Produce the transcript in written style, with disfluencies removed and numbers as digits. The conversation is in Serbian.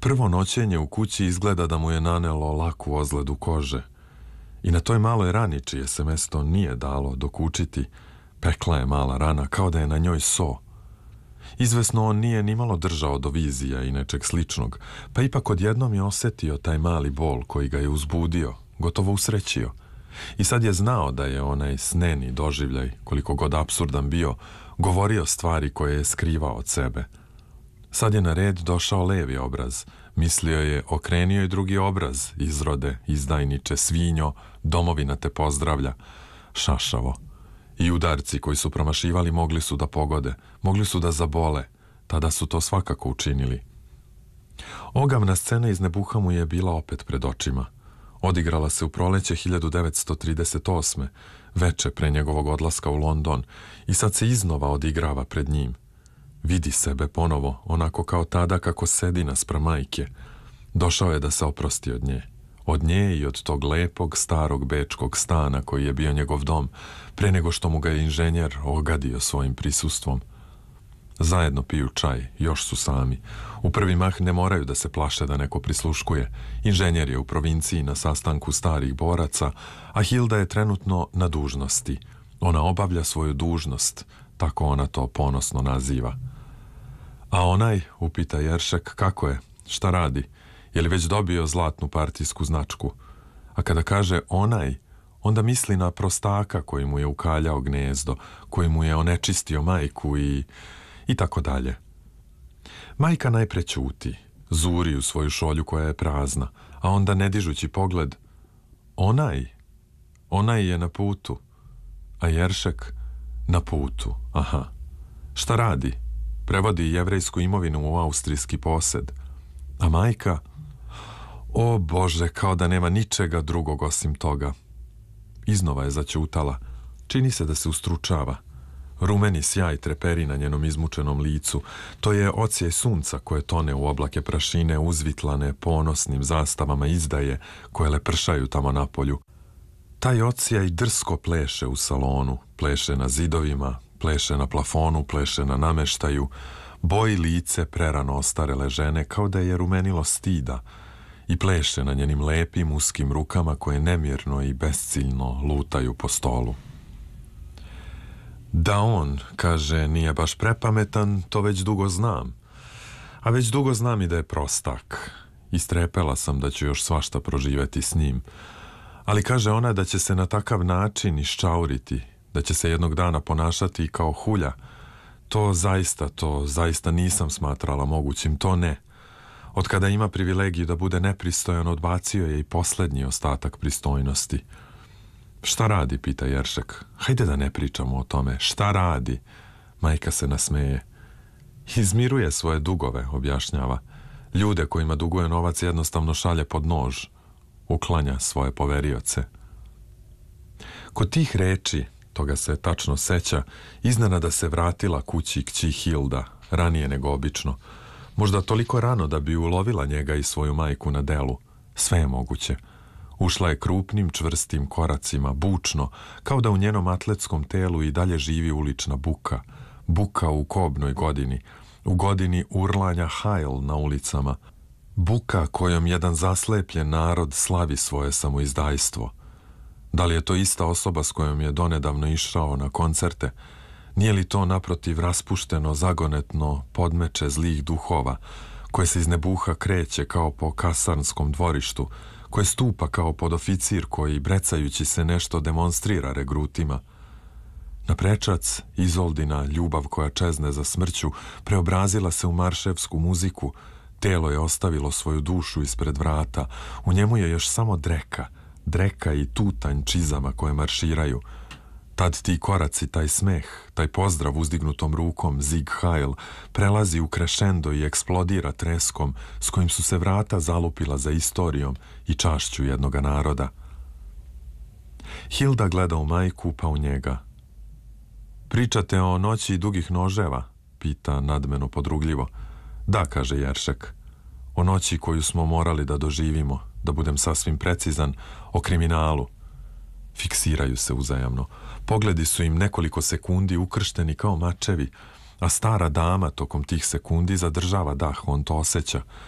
Prvo noćenje u kući izgleda da mu je nanelo laku ozledu kože. I na toj maloj rani, čije se mesto nije dalo dokučiti, pekla je mala rana kao da je na njoj so. Izvesno on nije nimalo držao do vizija i nečeg sličnog, pa ipak odjednom je osetio taj mali bol koji ga je uzbudio, gotovo usrećio. I sad je znao da je onaj sneni doživljaj, koliko god apsurdan bio, govorio stvari koje je skrivao od sebe. Sad je na red došao levi obraz. Mislio je, okrenio je drugi obraz, izrode, izdajniče, svinjo, domovina te pozdravlja. Šašavo. I udarci koji su promašivali mogli su da pogode, mogli su da zabole. Tada su to svakako učinili. Ogavna scena iz Nebuha mu je bila opet pred očima. Odigrala se u proleće 1938. veče pre njegovog odlaska u London i sad se iznova odigrava pred njim. Vidi sebe ponovo, onako kao tada kako sedi naspram majke. Došao je da se oprosti od nje. Od nje i od tog lepog, starog bečkog stana koji je bio njegov dom, pre nego što mu ga je inženjer ogadio svojim prisustvom. Zajedno piju čaj, još su sami. U prvi mah ne moraju da se plaše da neko prisluškuje. Inženjer je u provinciji na sastanku starih boraca, a Hilda je trenutno na dužnosti. Ona obavlja svoju dužnost, tako ona to ponosno naziva. A onaj, upita Jeršek, kako je, šta radi, je li već dobio zlatnu partijsku značku? A kada kaže onaj, onda misli na prostaka koji mu je ukaljao gnezdo, koji mu je onečistio majku i tako dalje. Majka najpre ćuti, zuri u svoju šolju koja je prazna, a onda ne dižući pogled, onaj je na putu, a Jeršek na putu, aha. Šta radi? Prevodi jevrejsku imovinu u austrijski posed. A majka? O Bože, kao da nema ničega drugog osim toga. Iznova je zaćutala. Čini se da se ustručava. Rumeni sjaj treperi na njenom izmučenom licu. To je odsjaj sunca koje tone u oblake prašine uzvitlane ponosnim zastavama izdaje koje lepršaju tamo napolju. Taj odsjaj drsko pleše u salonu, pleše na zidovima, pleše na plafonu, pleše na nameštaju, boji lice prerano ostarele žene kao da je rumenilo stida i pleše na njenim lepim uskim rukama koje nemirno i besciljno lutaju po stolu. Da on, kaže, nije baš prepametan, to već dugo znam. A već dugo znam i da je prostak. Istrepela sam da ću još svašta proživeti s njim. Ali kaže ona da će se na takav način iščauriti, da će se jednog dana ponašati kao hulja. To zaista nisam smatrala mogućim, to ne. Od kada ima privilegiju da bude nepristojan, odbacio je i poslednji ostatak pristojnosti. Šta radi, pita Jeršek. Hajde da ne pričamo o tome. Šta radi? Majka se nasmeje. Izmiruje svoje dugove, objašnjava. Ljude kojima duguje novac jednostavno šalje pod nož. Uklanja svoje poverioce. Kod tih reči, toga se tačno seća, iznenada se vratila kući kći Hilda, ranije nego obično. Možda toliko rano da bi ulovila njega i svoju majku na delu. Sve je moguće. Ušla je krupnim, čvrstim koracima, bučno, kao da u njenom atletskom telu i dalje živi ulična buka. Buka u kobnoj godini, u godini urlanja hajl na ulicama. Buka kojom jedan zaslepljen narod slavi svoje samoizdajstvo. Da li je to ista osoba s kojom je donedavno išao na koncerte? Nije li to naprotiv raspušteno, zagonetno podmeče zlih duhova, koje se iz Nebuha kreće kao po kasarnskom dvorištu, koje stupa kao podoficir koji, brecajući se, nešto demonstrira regrutima? Na prečac, Izoldina, ljubav koja čezne za smrću, preobrazila se u marševsku muziku. Telo je ostavilo svoju dušu ispred vrata. U njemu je još samo dreka i tutanj čizama koje marširaju. Tad ti koraci, taj smeh, taj pozdrav uzdignutom rukom, Zig Heil, prelazi u krešendo i eksplodira treskom s kojim su se vrata zalupila za istorijom i čašću jednoga naroda. Hilda gleda u majku, pa u njega. Pričate o noći dugih noževa? Pita nadmeno podrugljivo. Da, kaže Jeršek. O noći koju smo morali da doživimo, da budem sasvim precizan, o kriminalu. Fiksiraju se uzajamno. Pogledi su im nekoliko sekundi ukršteni kao mačevi, a stara dama tokom tih sekundi zadržava dah, on to osjeća.